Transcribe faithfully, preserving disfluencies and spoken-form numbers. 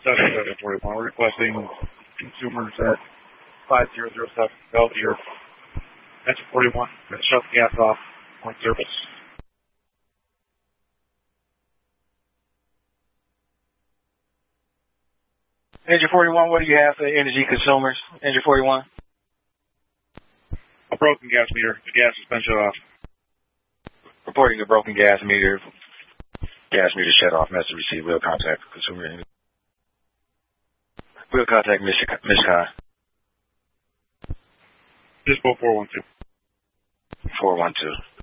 seven seven four one. We're requesting consumers at five zero zero seven Belvedere. Engine forty-one, shut the gas off, point service. Engine forty-one, what do you have for energy consumers? Engine forty-one? A broken gas meter. The gas has been shut off. Reporting a broken gas meter. Gas meter shut off. Message received. Will contact consumer. Will contact Mishcon. Dispo four one two. four one two.